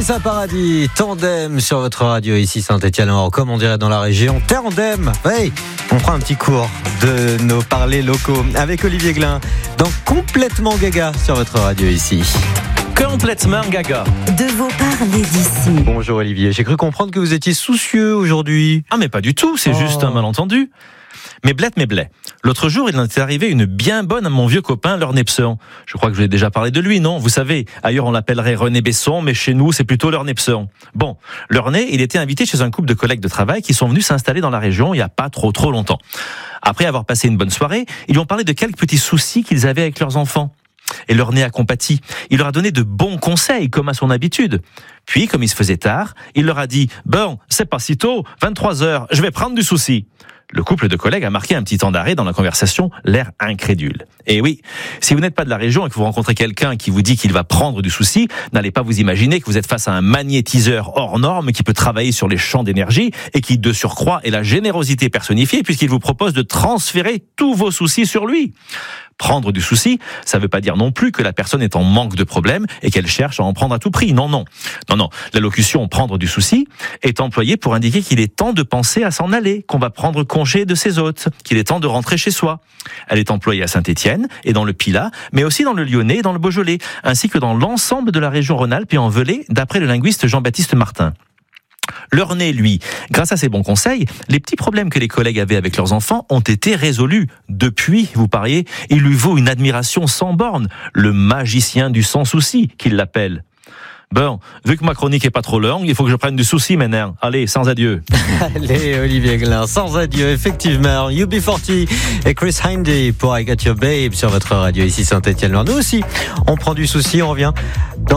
Vanessa Paradis, Tandem sur votre radio ici Saint-Étienne-Nord, comme on dirait dans la région. Tandem, hey, on prend un petit cours de nos parlers locaux avec Olivier Glin dans Complètement Gaga sur votre radio ici. Complètement gaga. De vos parlers d'ici. Bonjour Olivier, j'ai cru comprendre que vous étiez soucieux aujourd'hui. Ah mais pas du tout, c'est juste un malentendu. Mais blé. L'autre jour, il en est arrivé une bien bonne à mon vieux copain, Leur Nepson. Je crois que je vous ai déjà parlé de lui, non? Vous savez, ailleurs on l'appellerait René Besson, mais chez nous, c'est plutôt Leur Nepson. Bon, Leur Né, il était invité chez un couple de collègues de travail qui sont venus s'installer dans la région il n'y a pas trop longtemps. Après avoir passé une bonne soirée, ils lui ont parlé de quelques petits soucis qu'ils avaient avec leurs enfants. Et Leur Né a compati. Il leur a donné de bons conseils, comme à son habitude. Puis, comme il se faisait tard, il leur a dit « Bon, c'est pas si tôt, 23h, je vais prendre du souci ». Le couple de collègues a marqué un petit temps d'arrêt dans la conversation, l'air incrédule. Et oui, si vous n'êtes pas de la région et que vous rencontrez quelqu'un qui vous dit qu'il va prendre du souci, n'allez pas vous imaginer que vous êtes face à un magnétiseur hors norme qui peut travailler sur les champs d'énergie et qui, de surcroît, est la générosité personnifiée puisqu'il vous propose de transférer tous vos soucis sur lui. Prendre du souci, ça ne veut pas dire non plus que la personne est en manque de problèmes et qu'elle cherche à en prendre à tout prix. Non. La locution « prendre du souci » est employée pour indiquer qu'il est temps de penser à s'en aller, qu'on va prendre congé de ses hôtes, qu'il est temps de rentrer chez soi. Elle est employée à Saint-Étienne et dans le Pilat, mais aussi dans le Lyonnais et dans le Beaujolais, ainsi que dans l'ensemble de la région Rhône-Alpes et en Velay, d'après le linguiste Jean-Baptiste Martin. Leur Né, lui, grâce à ses bons conseils, les petits problèmes que les collègues avaient avec leurs enfants ont été résolus. Depuis, vous pariez, il lui vaut une admiration sans borne, le magicien du sans-souci, qu'il l'appelle. Bon, vu que ma chronique est pas trop longue, il faut que je prenne du souci maintenant. Allez, sans adieu. Allez, Olivier Glin, sans adieu, effectivement. UB40 et Chris Hindy pour I Got Your Babe sur votre radio ici Saint-Étienne-Nord. Nous aussi, on prend du souci, on revient